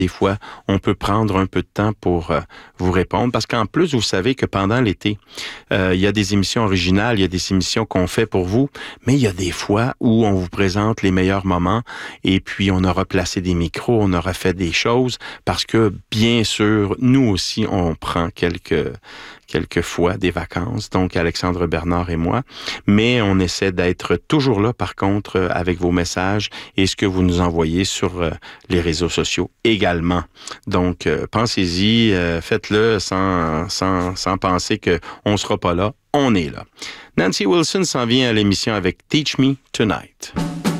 des fois, on peut prendre un peu de temps pour vous répondre. Parce qu'en plus, vous savez que pendant l'été, il y a des émissions originales, il y a des émissions qu'on fait pour vous, mais il y a des fois où on vous présente les meilleurs moments et puis on aura placé des micros, on aura fait des choses parce que, bien sûr, nous aussi, on prend quelques fois des vacances, donc Alexandre Bernard et moi, mais on essaie d'être toujours là, par contre, avec vos messages et ce que vous nous envoyez sur les réseaux sociaux également. Donc, pensez-y, faites-le sans penser qu'on ne sera pas là. On est là. Nancy Wilson s'en vient à l'émission avec Teach Me Tonight.